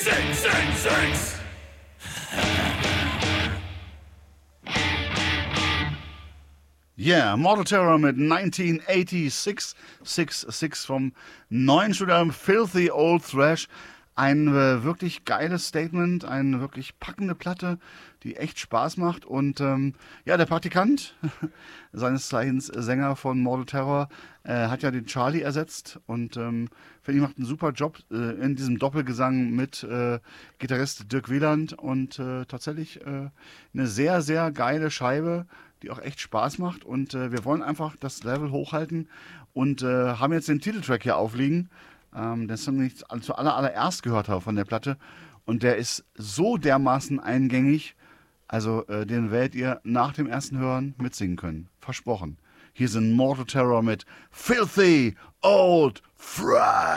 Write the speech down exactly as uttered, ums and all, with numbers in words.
six, six, six. Yeah, Mortal Terror mit neunzehnhundertsechsundachtzig, sechsundachtzig vom neuen Studioalbum Filthy Old Thrash. Ein äh, wirklich geiles Statement, eine wirklich packende Platte, die echt Spaß macht. Und ähm, ja, der Praktikant, seines Zeichens Sänger von Mortal Terror, äh, hat ja den Charlie ersetzt. Und ähm, finde ich, macht einen super Job äh, in diesem Doppelgesang mit äh, Gitarrist Dirk Wieland. Und äh, tatsächlich äh, eine sehr, sehr geile Scheibe, die auch echt Spaß macht. Und äh, wir wollen einfach das Level hochhalten und äh, haben jetzt den Titeltrack hier aufliegen. Ähm, den Song, den ich zu aller, allererst gehört habe von der Platte. Und der ist so dermaßen eingängig, also äh, den werdet ihr nach dem ersten Hören mitsingen können. Versprochen. Hier sind Mortal Terror mit Filthy Old Thrash.